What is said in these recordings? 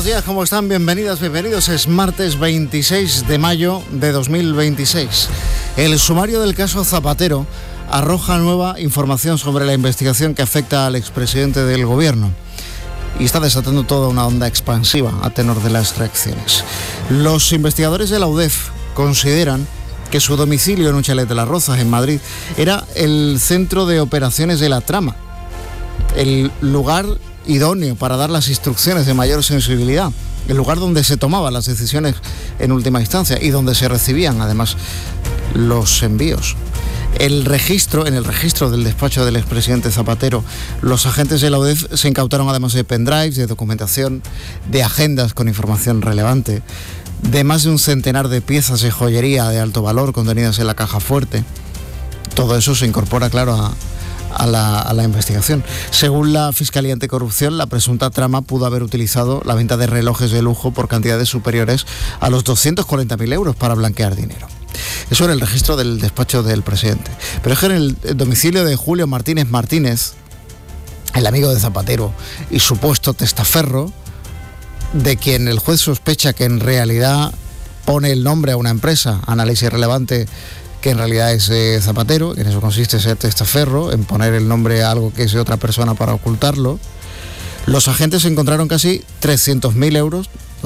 buenos días, ¿cómo están? Bienvenidas, bienvenidos. Es martes 26 de mayo de 2026. El sumario del caso Zapatero arroja nueva información sobre la investigación que afecta al expresidente del gobierno y está desatando toda una onda expansiva a tenor de las reacciones. Los investigadores de la UDEF consideran que su domicilio en un chalet de Las Rozas, en Madrid, era el centro de operaciones de la trama, el lugar idóneo para dar las instrucciones de mayor sensibilidad, el lugar donde se tomaban las decisiones en última instancia y donde se recibían además los envíos. En el registro del despacho del expresidente Zapatero, los agentes de la UDEF se incautaron además de pendrives, de documentación, de agendas con información relevante, de más de un centenar de piezas de joyería de alto valor contenidas en la caja fuerte. Todo eso se incorpora, claro, a la investigación. Según la Fiscalía Anticorrupción, la presunta trama pudo haber utilizado la venta de relojes de lujo por cantidades superiores a los 240.000 euros para blanquear dinero. Eso era el registro del despacho del presidente. Pero es que en el domicilio de Julio Martínez Martínez, el amigo de Zapatero y supuesto testaferro, de quien el juez sospecha que en realidad pone el nombre a una empresa, Análisis Relevante, que en realidad es Zapatero, que en eso consiste ser testaferro, en poner el nombre a algo que es de otra persona para ocultarlo. Los agentes encontraron casi 300.000 euros,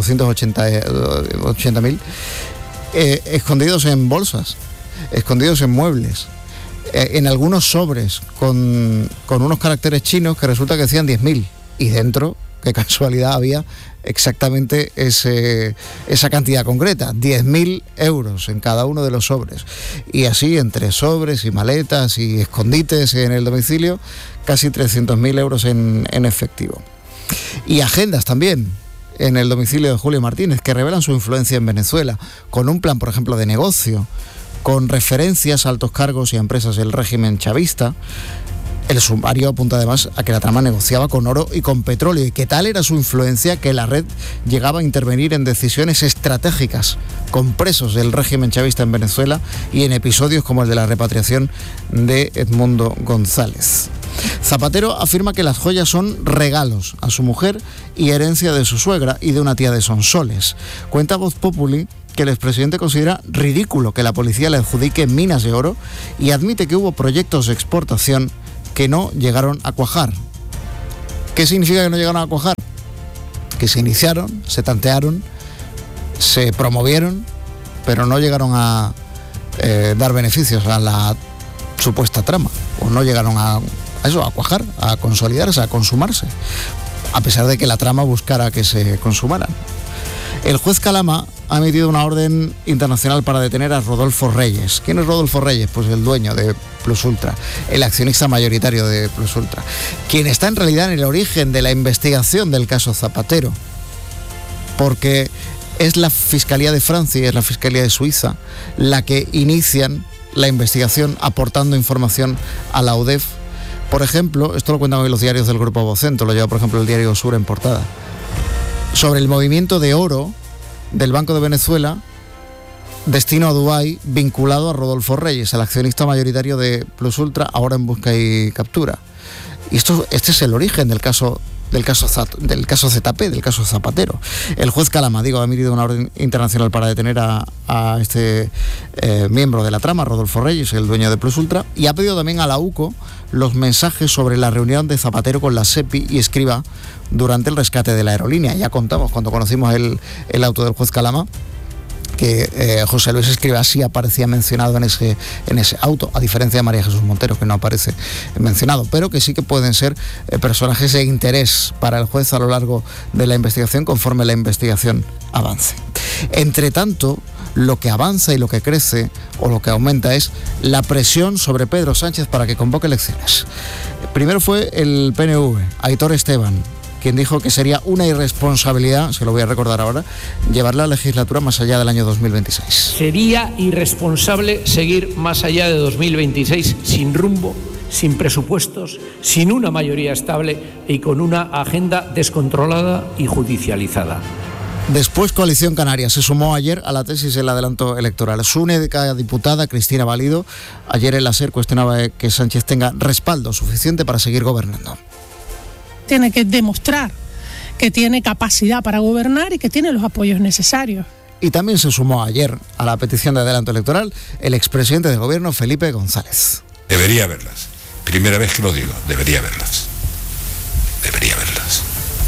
280.000, escondidos en bolsas, escondidos en muebles, en algunos sobres con unos caracteres chinos que resulta que decían 10.000, y dentro, qué casualidad, había exactamente esa cantidad concreta, 10.000 euros en cada uno de los sobres. Y así, entre sobres y maletas y escondites en el domicilio, casi 300.000 euros en efectivo. Y agendas también en el domicilio de Julio Martínez, que revelan su influencia en Venezuela, con un plan, por ejemplo, de negocio, con referencias a altos cargos y a empresas del régimen chavista. El sumario apunta además a que la trama negociaba con oro y con petróleo, y que tal era su influencia que la red llegaba a intervenir en decisiones estratégicas con presos del régimen chavista en Venezuela y en episodios como el de la repatriación de Edmundo González. Zapatero afirma que las joyas son regalos a su mujer y herencia de su suegra y de una tía de Sonsoles. Cuenta Voz Populi que el expresidente considera ridículo que la policía le adjudique minas de oro y admite que hubo proyectos de exportación que no llegaron a cuajar. ¿Qué significa que no llegaron a cuajar? Que se iniciaron, se tantearon, se promovieron, pero no llegaron a dar beneficios a la supuesta trama, o no llegaron a cuajar, a consolidarse, a consumarse, a pesar de que la trama buscara que se consumaran. El juez Calama ha emitido una orden internacional para detener a Rodolfo Reyes. ¿Quién es Rodolfo Reyes? Pues el dueño de Plus Ultra, el accionista mayoritario de Plus Ultra, quien está en realidad en el origen de la investigación del caso Zapatero, porque es la Fiscalía de Francia y es la Fiscalía de Suiza la que inician la investigación aportando información a la UDEF. Por ejemplo, esto lo cuentan hoy los diarios del Grupo Vocento, lo lleva por ejemplo el diario Sur en portada, sobre el movimiento de oro del Banco de Venezuela destino a Dubái, vinculado a Rodolfo Reyes, el accionista mayoritario de Plus Ultra, ahora en busca y captura. Y este es el origen del caso ZP, del caso Zapatero. El juez Calama, ha emitido una orden internacional para detener a este miembro de la trama, Rodolfo Reyes, el dueño de Plus Ultra, y ha pedido también a la UCO los mensajes sobre la reunión de Zapatero con la SEPI y Escrivá durante el rescate de la aerolínea. Ya contamos, cuando conocimos el auto del juez Calama, que José Luis Escrivá sí aparecía mencionado en ese auto, a diferencia de María Jesús Montero, que no aparece mencionado, pero que sí que pueden ser personajes de interés para el juez a lo largo de la investigación, conforme la investigación avance. Entre tanto, lo que avanza y lo que crece, o lo que aumenta, es la presión sobre Pedro Sánchez para que convoque elecciones. Primero fue el PNV, Aitor Esteban, quien dijo que sería una irresponsabilidad, se lo voy a recordar ahora, llevar la legislatura más allá del año 2026. Sería irresponsable seguir más allá de 2026 sin rumbo, sin presupuestos, sin una mayoría estable y con una agenda descontrolada y judicializada. Después, Coalición Canaria se sumó ayer a la tesis del adelanto electoral. Su única diputada, Cristina Valido, ayer en la SER cuestionaba que Sánchez tenga respaldo suficiente para seguir gobernando. Tiene que demostrar que tiene capacidad para gobernar y que tiene los apoyos necesarios. Y también se sumó ayer a la petición de adelanto electoral el expresidente del gobierno, Felipe González. Debería verlas. Primera vez que lo digo, debería verlas. Debería verlas.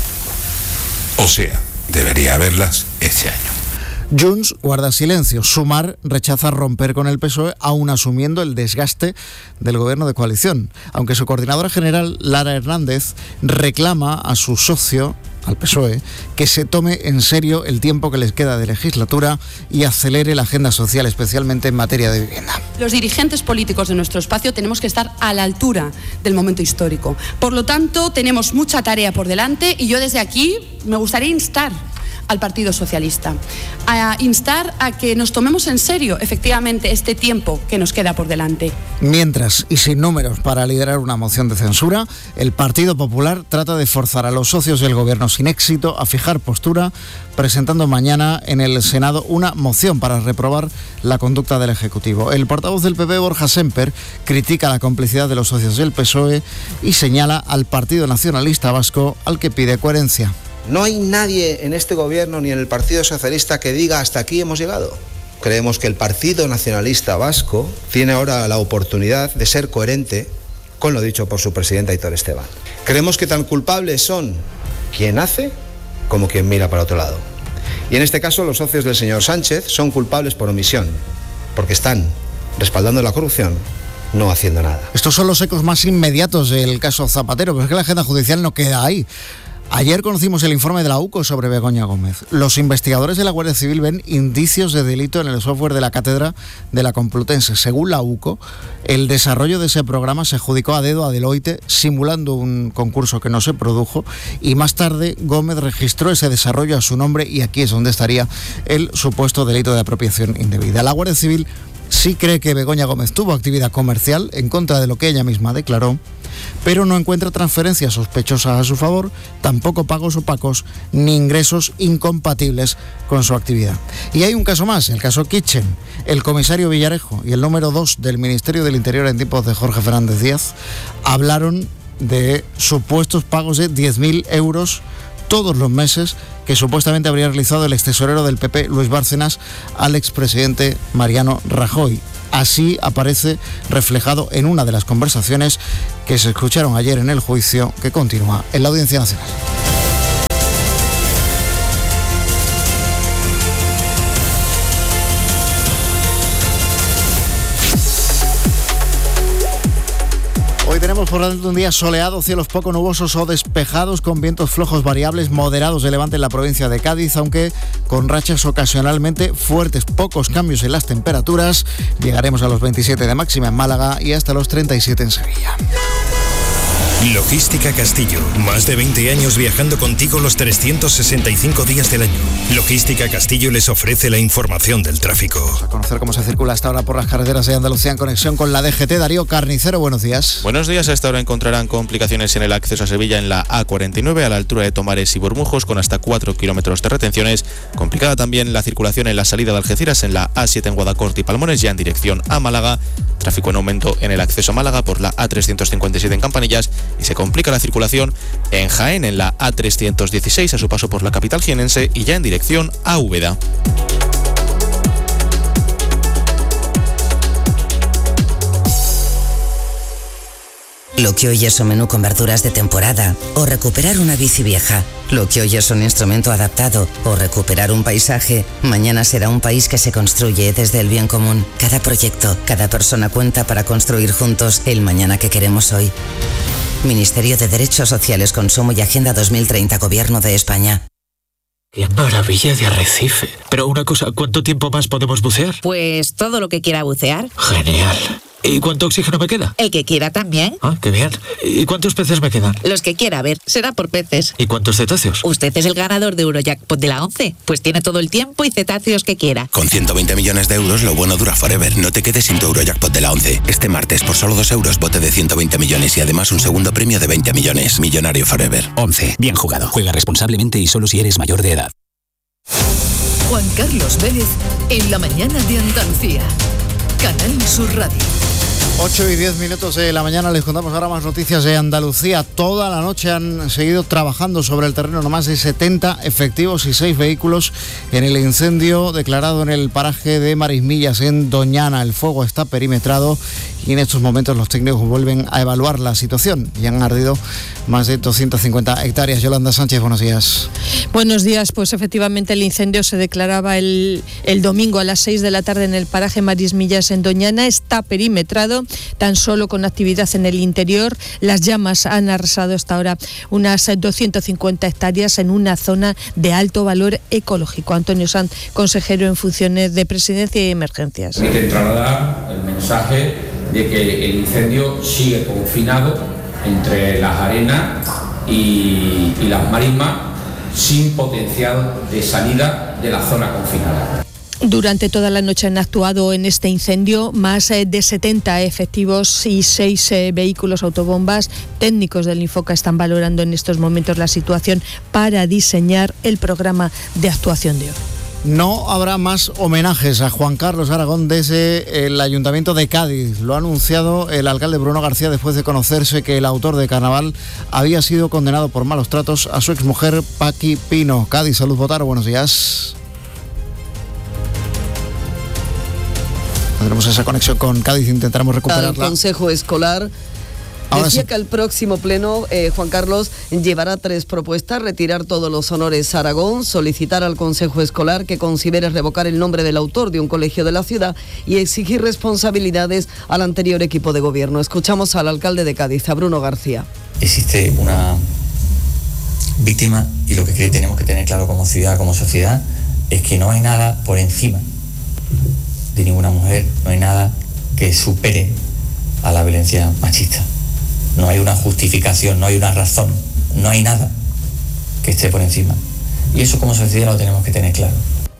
O sea, debería verlas este año. Junts guarda silencio. Sumar rechaza romper con el PSOE, aún asumiendo el desgaste del gobierno de coalición. Aunque su coordinadora general, Lara Hernández, reclama a su socio, al PSOE, que se tome en serio el tiempo que les queda de legislatura y acelere la agenda social, especialmente en materia de vivienda. Los dirigentes políticos de nuestro espacio tenemos que estar a la altura del momento histórico. Por lo tanto, tenemos mucha tarea por delante y yo desde aquí me gustaría instar al Partido Socialista, a instar a que nos tomemos en serio, efectivamente, este tiempo que nos queda por delante. Mientras, y sin números para liderar una moción de censura, el Partido Popular trata de forzar a los socios del gobierno sin éxito a fijar postura, presentando mañana en el Senado una moción para reprobar la conducta del Ejecutivo. El portavoz del PP, Borja Semper, critica la complicidad de los socios del PSOE y señala al Partido Nacionalista Vasco, al que pide coherencia. No hay nadie en este gobierno ni en el Partido Socialista que diga hasta aquí hemos llegado. Creemos que el Partido Nacionalista Vasco tiene ahora la oportunidad de ser coherente con lo dicho por su presidente Aitor Esteban. Creemos que tan culpables son quien hace como quien mira para otro lado. Y en este caso los socios del señor Sánchez son culpables por omisión, porque están respaldando la corrupción, no haciendo nada. Estos son los ecos más inmediatos del caso Zapatero, pero es que la agenda judicial no queda ahí. Ayer conocimos el informe de la UCO sobre Begoña Gómez. Los investigadores de la Guardia Civil ven indicios de delito en el software de la cátedra de la Complutense. Según la UCO, el desarrollo de ese programa se adjudicó a dedo a Deloitte, simulando un concurso que no se produjo, y más tarde Gómez registró ese desarrollo a su nombre, y aquí es donde estaría el supuesto delito de apropiación indebida. La Guardia Civil sí cree que Begoña Gómez tuvo actividad comercial en contra de lo que ella misma declaró, pero no encuentra transferencias sospechosas a su favor, tampoco pagos opacos ni ingresos incompatibles con su actividad. Y hay un caso más, el caso Kitchen. El comisario Villarejo y el número 2 del Ministerio del Interior en tiempos de Jorge Fernández Díaz hablaron de supuestos pagos de 10.000 euros todos los meses que supuestamente habría realizado el extesorero del PP, Luis Bárcenas, al expresidente Mariano Rajoy. Así aparece reflejado en una de las conversaciones que se escucharon ayer en el juicio que continúa en la Audiencia Nacional. Hoy tenemos por delante un día soleado, cielos poco nubosos o despejados con vientos flojos variables moderados de levante en la provincia de Cádiz, aunque con rachas ocasionalmente fuertes, pocos cambios en las temperaturas. Llegaremos a los 27 de máxima en Málaga y hasta los 37 en Sevilla. Logística Castillo. Más de 20 años viajando contigo los 365 días del año. Logística Castillo les ofrece la información del tráfico. Vamos a conocer cómo se circula hasta ahora por las carreteras de Andalucía en conexión con la DGT. Darío Carnicero, buenos días. Buenos días. A esta hora encontrarán complicaciones en el acceso a Sevilla en la A49 a la altura de Tomares y Bormujos con hasta 4 kilómetros de retenciones. Complicada también la circulación en la salida de Algeciras en la A7 en Guadacorte y Palmones ya en dirección a Málaga. Tráfico en aumento en el acceso a Málaga por la A357 en Campanillas y se complica la circulación en Jaén en la A316 a su paso por la capital jienense y ya en dirección a Úbeda. Lo que hoy es un menú con verduras de temporada o recuperar una bici vieja. Lo que hoy es un instrumento adaptado o recuperar un paisaje, mañana será un país que se construye desde el bien común. Cada proyecto, cada persona cuenta para construir juntos el mañana que queremos hoy. Ministerio de Derechos Sociales, Consumo y Agenda 2030, Gobierno de España. ¡Qué maravilla de arrecife! Pero una cosa, ¿cuánto tiempo más podemos bucear? Pues todo lo que quiera bucear. Genial. ¿Y cuánto oxígeno me queda? El que quiera también. Ah, qué bien. ¿Y cuántos peces me quedan? Los que quiera, a ver, será por peces. ¿Y cuántos cetáceos? Usted es el ganador de Eurojackpot de la 11. Pues tiene todo el tiempo y cetáceos que quiera. Con 120 millones de euros, lo bueno dura forever. No te quedes sin tu Eurojackpot de la 11. Este martes, por solo 2 euros, bote de 120 millones y además un segundo premio de 20 millones. Millonario forever. 11. Bien jugado. Juega responsablemente y solo si eres mayor de edad. Juan Carlos Vélez, en la mañana de Andalucía. Canal Sur Radio. 8 y 10 minutos de la mañana, les contamos ahora más noticias de Andalucía. Toda la noche han seguido trabajando sobre el terreno, no más de 70 efectivos y 6 vehículos en el incendio declarado en el paraje de Marismillas, en Doñana. El fuego está perimetrado y en estos momentos los técnicos vuelven a evaluar la situación. Y han ardido más de 250 hectáreas. Yolanda Sánchez, buenos días. Buenos días, pues efectivamente el incendio se declaraba el domingo a las 6 de la tarde en el paraje Marismillas, en Doñana. Está perimetrado, tan solo con actividad en el interior. Las llamas han arrasado hasta ahora unas 250 hectáreas en una zona de alto valor ecológico. Antonio Sanz, consejero en funciones de Presidencia y Emergencias. Hay que trasladar el mensaje de que el incendio sigue confinado entre las arenas y las marismas, sin potencial de salida de la zona confinada. Durante toda la noche han actuado en este incendio más de 70 efectivos y 6 vehículos autobombas. Técnicos del Infoca están valorando en estos momentos la situación para diseñar el programa de actuación de hoy. No habrá más homenajes a Juan Carlos Aragón desde el Ayuntamiento de Cádiz. Lo ha anunciado el alcalde Bruno García después de conocerse que el autor de Carnaval había sido condenado por malos tratos a su exmujer Paqui Pino. Cádiz, Salud Botaro, buenos días. Tendremos esa conexión con Cádiz, intentaremos recuperarla. El Consejo Escolar decía que el próximo pleno, Juan Carlos, llevará 3 propuestas: retirar todos los honores a Aragón, solicitar al Consejo Escolar que considere revocar el nombre del autor de un colegio de la ciudad y exigir responsabilidades al anterior equipo de gobierno. Escuchamos al alcalde de Cádiz, a Bruno García. Existe una víctima y lo que tenemos que tener claro como ciudad, como sociedad, es que no hay nada por encima de ninguna mujer, no hay nada que supere a la violencia machista. No hay una justificación, no hay una razón, no hay nada que esté por encima. Y eso como sociedad lo tenemos que tener claro.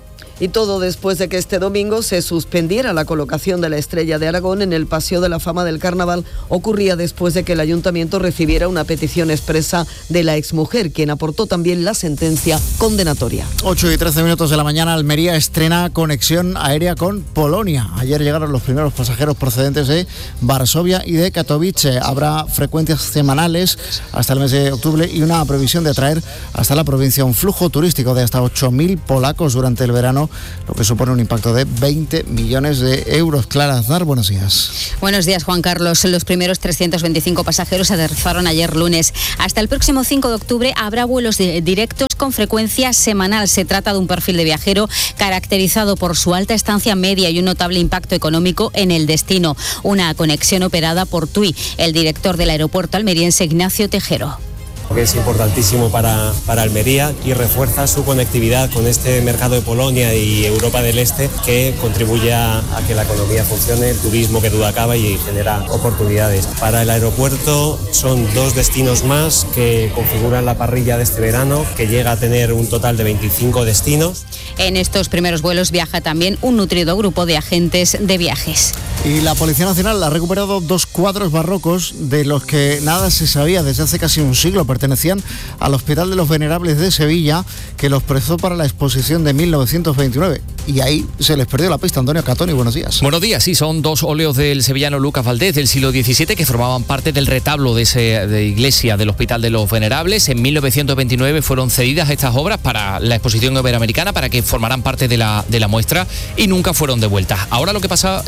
Y todo después de que este domingo se suspendiera la colocación de la Estrella de Aragón en el Paseo de la Fama del Carnaval. Ocurría después de que el ayuntamiento recibiera una petición expresa de la exmujer, quien aportó también la sentencia condenatoria. 8 y 13 minutos de la mañana, Almería estrena conexión aérea con Polonia. Ayer llegaron los primeros pasajeros procedentes de Varsovia y de Katowice. Habrá frecuencias semanales hasta el mes de octubre y una previsión de atraer hasta la provincia un flujo turístico de hasta 8.000 polacos durante el verano, lo que supone un impacto de 20 millones de euros. Clara Aznar, buenos días. Buenos días, Juan Carlos. Los primeros 325 pasajeros aterrizaron ayer lunes. Hasta el próximo 5 de octubre habrá vuelos directos con frecuencia semanal. Se trata de un perfil de viajero caracterizado por su alta estancia media y un notable impacto económico en el destino. Una conexión operada por TUI. El director del aeropuerto almeriense, Ignacio Tejero. Que es importantísimo para Almería y refuerza su conectividad con este mercado de Polonia y Europa del Este, que contribuye a que la economía funcione, el turismo que duda acaba y genera oportunidades. Para el aeropuerto son 2 destinos más que configuran la parrilla de este verano, que llega a tener un total de 25 destinos. En estos primeros vuelos viaja también un nutrido grupo de agentes de viajes. Y la Policía Nacional ha recuperado 2 cuadros barrocos de los que nada se sabía desde hace casi un siglo. Pertenecían al Hospital de los Venerables de Sevilla, que los prestó para la exposición de 1929. Y ahí se les perdió la pista. Antonio Catoni, buenos días. Buenos días, sí, son 2 óleos del sevillano Lucas Valdés del siglo XVII que formaban parte del retablo de iglesia del Hospital de los Venerables. En 1929 fueron cedidas estas obras para la exposición iberoamericana, para que formaran parte de la muestra, y nunca fueron devueltas. Ahora lo que pasó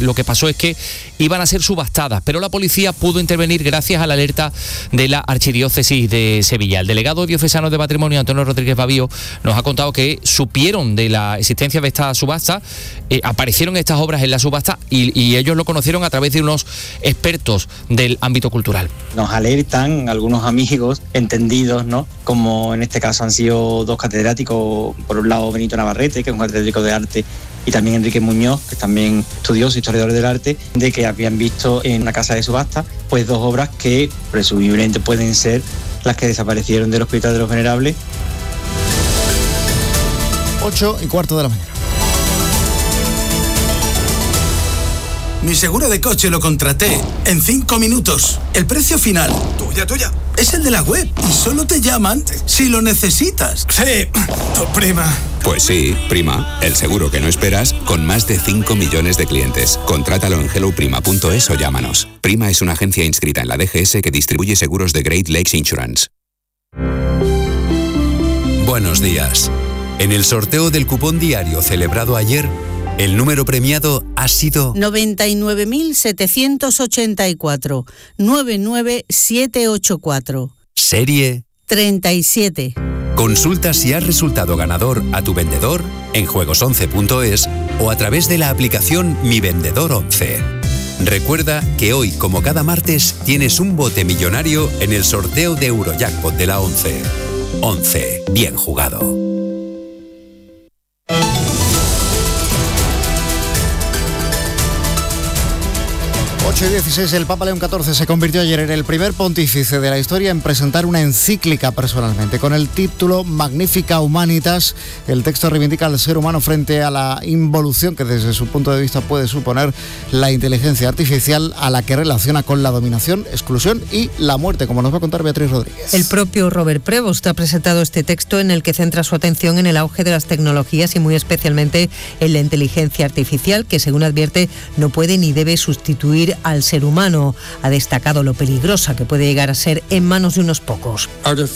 es que iban a ser subastadas, pero la policía pudo intervenir gracias a la alerta de la Archidiócesis de Sevilla. El delegado diocesano de Patrimonio, Antonio Rodríguez Babío, nos ha contado que supieron de la existencia de esta subasta, aparecieron estas obras en la subasta y ellos lo conocieron a través de unos expertos del ámbito cultural. Nos alertan algunos amigos entendidos, ¿no? Como en este caso han sido 2 catedráticos, por un lado Benito Navarrete, que es un catedrático de arte, y también Enrique Muñoz, que es también estudioso, historiador del arte, de que habían visto en una casa de subasta pues 2 obras que presumiblemente pueden ser las que desaparecieron del Hospital de los Venerables. 8:15 de la mañana. Mi seguro de coche lo contraté en 5 minutos. El precio final, tuya, es el de la web y solo te llaman si lo necesitas. Sí, tu prima. Pues sí, Prima, el seguro que no esperas, con más de 5 millones de clientes. Contrátalo en helloprima.es o llámanos. Prima es una agencia inscrita en la DGS que distribuye seguros de Great Lakes Insurance. Buenos días. En el sorteo del cupón diario celebrado ayer, el número premiado ha sido 99.784 99784. Serie 37. Consulta si has resultado ganador a tu vendedor en juegos11.es o a través de la aplicación Mi Vendedor 11. Recuerda que hoy, como cada martes, tienes un bote millonario en el sorteo de Eurojackpot de la 11. 11. Bien jugado. 8:16, el Papa León XIV se convirtió ayer en el primer pontífice de la historia en presentar una encíclica personalmente. Con el título Magnificat Humanitas, el texto reivindica al ser humano frente a la involución que desde su punto de vista puede suponer la inteligencia artificial, a la que relaciona con la dominación, exclusión y la muerte, como nos va a contar Beatriz Rodríguez. El propio Robert Prevost ha presentado este texto en el que centra su atención en el auge de las tecnologías y muy especialmente en la inteligencia artificial, que según advierte no puede ni debe sustituir al ser humano. Ha destacado lo peligrosa que puede llegar a ser en manos de unos pocos.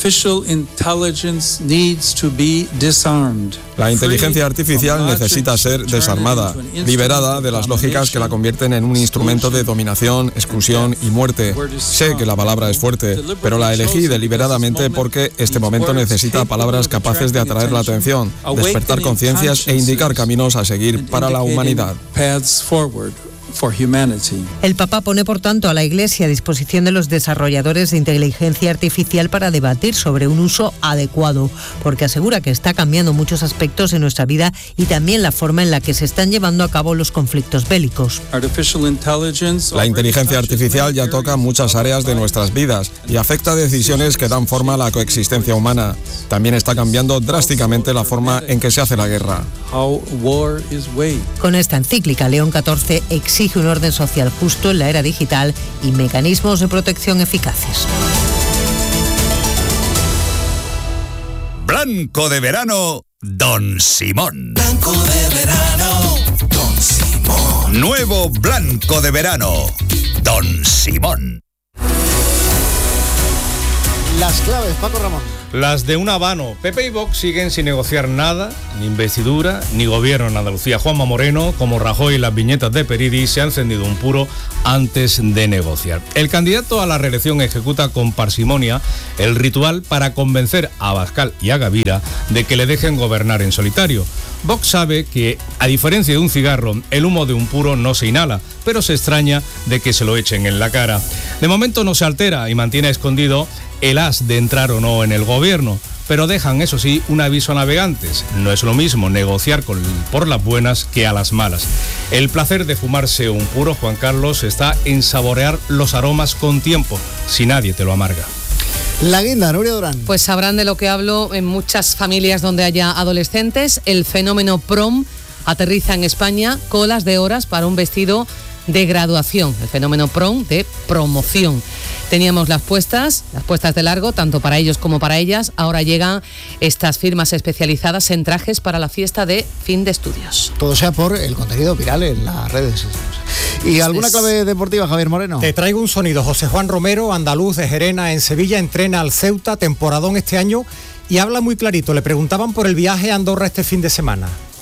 La inteligencia artificial necesita ser desarmada, liberada de las lógicas que la convierten en un instrumento de dominación, exclusión y muerte. Sé que la palabra es fuerte, pero la elegí deliberadamente porque este momento necesita palabras capaces de atraer la atención, despertar conciencias e indicar caminos a seguir para la humanidad. El Papa pone, por tanto, a la Iglesia a disposición de los desarrolladores de inteligencia artificial para debatir sobre un uso adecuado, porque asegura que está cambiando muchos aspectos de nuestra vida y también la forma en la que se están llevando a cabo los conflictos bélicos. La inteligencia artificial ya toca muchas áreas de nuestras vidas y afecta a decisiones que dan forma a la coexistencia humana. También está cambiando drásticamente la forma en que se hace la guerra. Con esta encíclica, León XIV exige un orden social justo en la era digital y mecanismos de protección eficaces. Blanco de verano, Don Simón. Blanco de verano, Don Simón. Nuevo blanco de verano, Don Simón. Las claves, Paco Ramón. Las de un habano. PP y Vox siguen sin negociar nada, ni investidura, ni gobierno en Andalucía. Juanma Moreno, como Rajoy y las viñetas de Peridis, se ha encendido un puro antes de negociar. El candidato a la reelección ejecuta con parsimonia el ritual para convencer a Abascal y a Gavira de que le dejen gobernar en solitario. Vox sabe que, a diferencia de un cigarro, el humo de un puro no se inhala, pero se extraña de que se lo echen en la cara. De momento no se altera y mantiene escondido el as de entrar o no en el gobierno, pero dejan, eso sí, un aviso a navegantes. No es lo mismo negociar por las buenas que a las malas. El placer de fumarse un puro, Juan Carlos, está en saborear los aromas con tiempo, si nadie te lo amarga. La guinda, Nuria Durán. Pues sabrán de lo que hablo en muchas familias donde haya adolescentes. El fenómeno prom aterriza en España, colas de horas para un vestido de graduación. El fenómeno prom de promoción. Teníamos las puestas de largo, tanto para ellos como para ellas. Ahora llegan estas firmas especializadas en trajes para la fiesta de fin de estudios. Todo sea por el contenido viral en las redes. ¿Y alguna clave deportiva, Javier Moreno? Te traigo un sonido. José Juan Romero, andaluz de Gerena en Sevilla, entrena al Ceuta, temporadón este año, y habla muy clarito. Le preguntaban por el viaje a Andorra este fin de semana.